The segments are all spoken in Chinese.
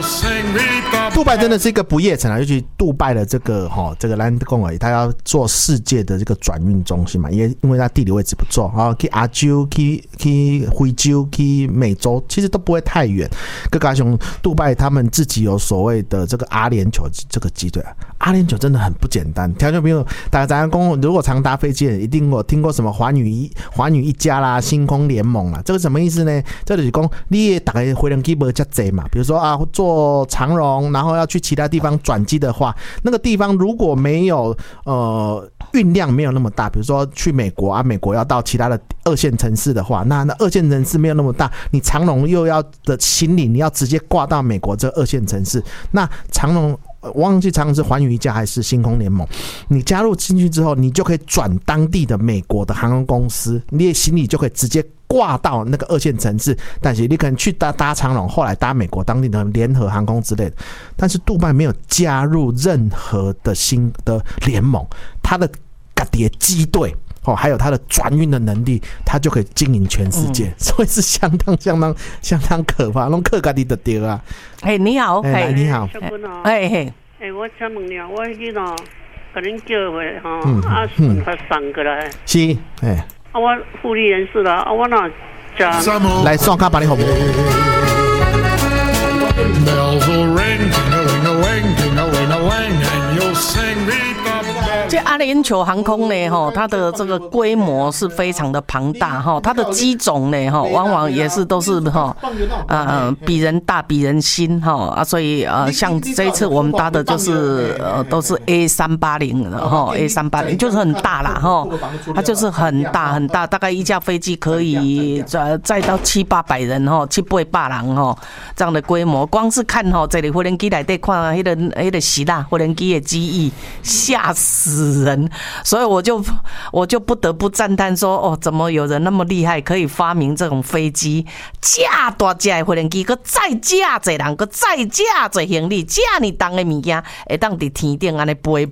杜拜真的是一个不夜城啊，尤其杜拜的这个兰贡而已，它要做世界的这个转运中心嘛，因为它地理位置不错啊，去亚洲、去非洲、去美洲，其实都不会太远。更加上杜拜他们自己有所谓的这个阿联酋这个机队，阿联酋真的很不简单。听众朋友，大家如果常搭飞机的，一定有听过什么华女一家啦、星空联盟啦，这个什么意思呢？这就是讲你大概飞机没这么多嘛，比如说啊，坐长荣，然后要去其他地方转机的话，那个地方如果没有运量没有那么大，比如说去美国啊，美国要到其他的二线城市的话，那二线城市没有那么大，你长荣又要的行李你要直接挂到美国这二线城市，那长荣我忘记长荣是寰宇一家还是星空联盟，你加入进去之后，你就可以转当地的美国的航空公司，你的行李就可以直接挂到那个二线城市，但是你可能去搭长荣，后来搭美国当地的联合航空之类的，但是杜拜没有加入任何的新的联盟，它的自己的机队还有它的转运的能力，它就可以经营全世界，所以是相当可怕，弄客家己就对啊。 你好， 你好， 我想问你啊，我去喏，给恁叫回啊，顺发送过来。 是， 我福利人士啦，我那加来送卡把你红。 这阿联酋航空呢，它的这个规模是非常的庞大哈，它的机种呢往往也是都是比人大比人新哈所以像这一次我们搭的就是都是 A380 的A380 就是很大啦它就是很大，大概一架飞机可以载到700-800人700-800人这样的规模，光是看这里飞机内底看那个希腊飞机的机翼吓死人，所以我就不得不赞叹说怎么有人那么厉害，可以发明这种飞机，架大架的飞机，搁再架侪人，搁再架侪行李，这么重的物件会当伫天顶安尼飞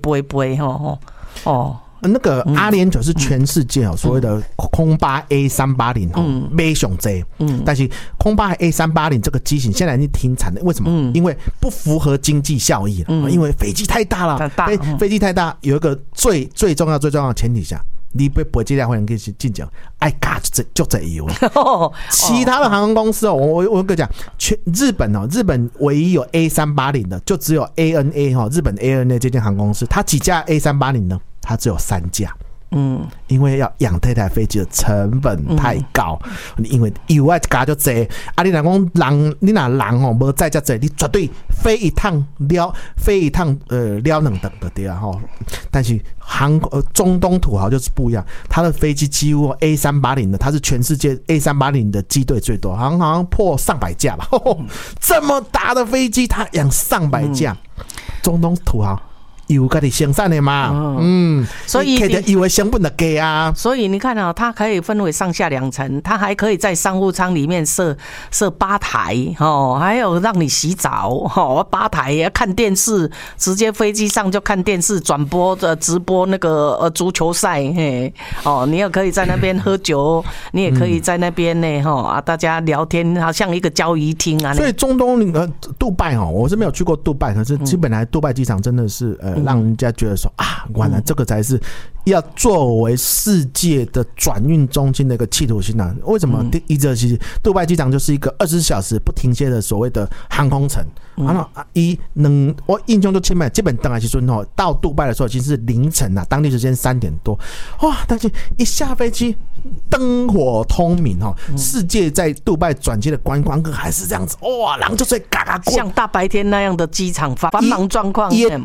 那个阿联酋是全世界所谓的空巴 A380 买上多，但是空巴 A380 这个机型现在已经停产了，为什么？因为不符合经济效益了，因为飞机太大了，飞机太大，有一个最重要的前提下，你要飞这架飞机去进讲，爱嘎就这油了。其他的航空公司我跟你讲，日本唯一有 A380 的，就只有 ANA 日本 ANA 这间航空公司，它几架 A380 呢？它只有3架。因为要养这台飞机的成本太高，因为油啊加就多啊，你若讲人，你若人无载遮多，你绝对飞一趟了2等就对啊吼。但是中东土豪就是不一样，他的飞机几乎 A380 的，它是全世界 A380 的机队最多，好像破上百架吧。这么大的飞机，他养上百架，中东土豪。有自己生产的嘛， 所以以为成本的给啊， 所以你看它可以分为上下2层，它还可以在商务舱里面设吧台还有让你洗澡吧台看电视，直接飞机上就看电视转播直播那个足球赛你也可以在那边喝酒，你也可以在那边大家聊天，好像一个交谊厅啊。 所以中东杜拜我是没有去过杜拜，可是基本来杜拜机场真的是让人家觉得说原来这个才是要作为世界的转运中心的一个企图心啊！为什么？第一个其实杜拜机场就是一个24小时不停歇的所谓的航空城。我印象就清白，基本当然其实到杜拜的时候已经是凌晨了，当地时间3点多，哇！但是一下飞机灯火通明世界在杜拜转机的观光客还是这样子，哇！人就是嘎嘎过， 像大白天那样的机场繁忙状况，